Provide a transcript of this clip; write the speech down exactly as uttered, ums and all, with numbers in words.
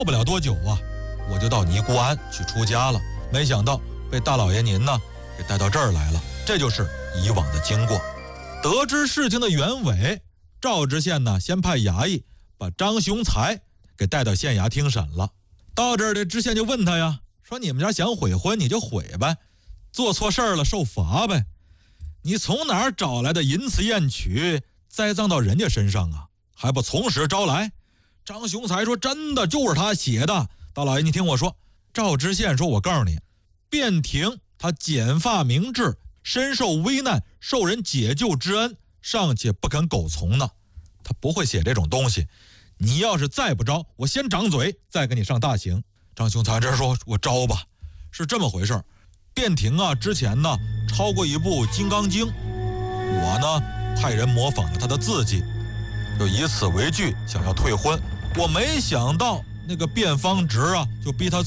过不了多久啊，我就到尼姑庵去出家了。没想到被大老爷您呢给带到这儿来了，这就是以往的经过。得知事情的原委，赵知县呢先派衙役把张雄才给带到县衙听审了。到这儿的知县就问他呀，说你们家想悔婚你就悔呗，做错事儿了受罚呗。你从哪儿找来的淫词艳曲栽赃到人家身上啊？还不从实招来？张雄才说真的，就是他写的。大老爷你听我说，赵知县说，我告诉你，卞廷他剪发明志，深受危难，受人解救之恩，尚且不肯苟从呢，他不会写这种东西。你要是再不招，我先掌嘴，再给你上大刑。张雄才这说，我招吧。是这么回事，卞廷啊之前呢抄过一部《金刚经》，我呢派人模仿了他的字迹，就以此为据想要退婚。我没想到那个卞方直啊就逼他